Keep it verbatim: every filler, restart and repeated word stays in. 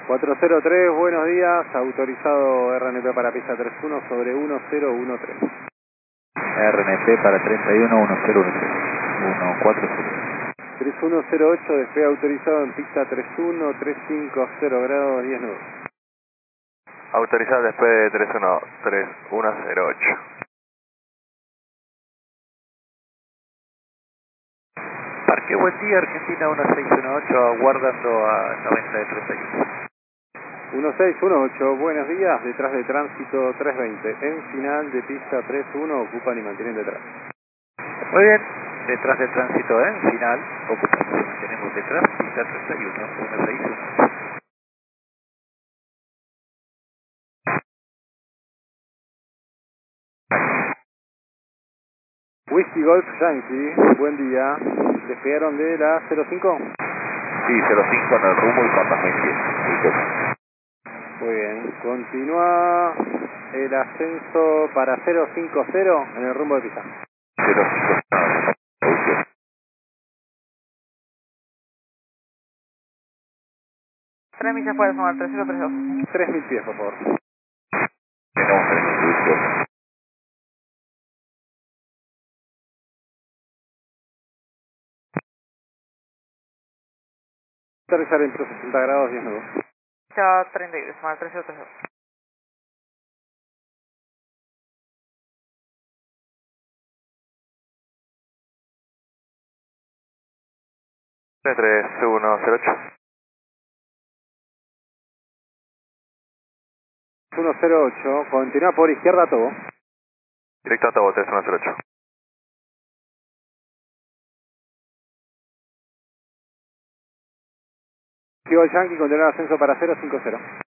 cuatro cero tres, buenos días, autorizado R N P para pista treinta y uno sobre uno cero uno tres. R N P para treinta y uno, uno cero uno tres, uno cuatro cero. treinta y uno cero ocho, despegue autorizado en pista treinta y uno, trescientos cincuenta grados, diez nudos. Autorizado despegue treinta y uno, treinta y uno cero ocho. Parque Buen Día, Argentina uno seis uno ocho, aguardando a noventa de treinta y uno. uno seis uno ocho, buenos días, detrás de tránsito trescientos veinte, en final de pista treinta y uno, ocupan y mantienen detrás. Muy bien, detrás de tránsito en final, ocupamos y mantenemos detrás, pista treinta y uno, uno seis uno ocho. Whiskey Golf Yankee, buen día, despegaron de la cero cinco. Sí, cero cinco en el rumbo y con las veinte. Muy bien, continúa el ascenso para cero cinco cero en el rumbo de pista. cero cinco. Tres millas puede sumar, tres cero tres dos. tres mil pies, por favor. Tenemos tres mil. Aterrizar en trescientos sesenta grados, diez nudos. Ya treinta y dos, sumar, tres cero tres dos. treinta y uno cero ocho. uno cero ocho, continúa por izquierda todo. Directo a Tobo, treinta y uno cero ocho. Whiskey Golf Yankee, continúa el ascenso para cero cinco cero.